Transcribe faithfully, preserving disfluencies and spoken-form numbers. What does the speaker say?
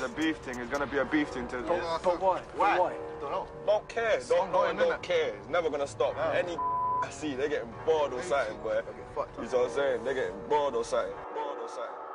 the beef thing. It's gonna be a beef thing to. But, Yeah. but why? Why? But why? Don't know. Don't care. It's Don't know ongoing, and don't innit? care. It's never gonna stop. No. Any I see, they're getting bored or something, boy. They get fucked up. You know what I'm saying? They're getting bored or something. Bored or something.